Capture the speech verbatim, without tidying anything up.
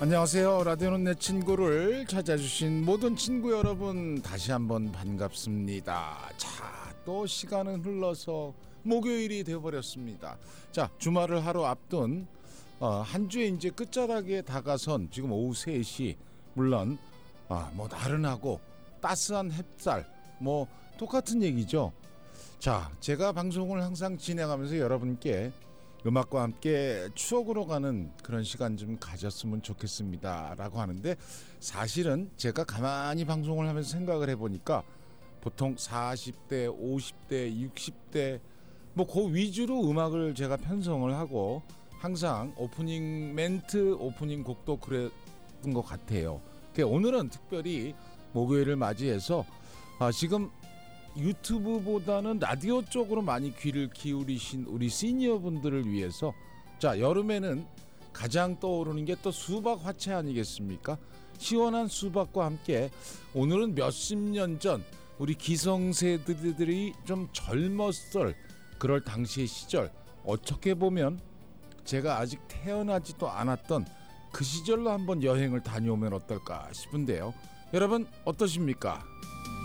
안녕하세요. 라디오는 내 친구를 찾아주신 모든 친구 여러분, 다시 한번 반갑습니다. 자, 또 시간은 흘러서 목요일이 되어버렸습니다. 자, 주말을 하루 앞둔 어, 한 주의 이제 끝자락에 다가선 지금 오후 세 시, 물론 아, 뭐 나른하고 따스한 햇살, 뭐 똑같은 얘기죠. 자, 제가 방송을 항상 진행하면서 여러분께 음악과 함께 추억으로 가는 그런 시간 좀 가졌으면 좋겠습니다 라고 하는데, 사실은 제가 가만히 방송을 하면서 생각을 해보니까 보통 사십 대, 오십 대, 육십 대 뭐 그 위주로 음악을 제가 편성을 하고 항상 오프닝 멘트, 오프닝 곡도 그랬던 것 같아요. 그러니까 오늘은 특별히 목요일을 맞이해서 아, 지금 유튜브보다는 라디오 쪽으로 많이 귀를 기울이신 우리 시니어 분들을 위해서, 자, 여름에는 가장 떠오르는 게 또 수박 화채 아니겠습니까? 시원한 수박과 함께 오늘은 몇십 년 전 우리 기성세대들이 좀 젊었을 그럴 당시의 시절, 어떻게 보면 제가 아직 태어나지도 않았던 그 시절로 한번 여행을 다녀오면 어떨까 싶은데요. 여러분 어떠십니까?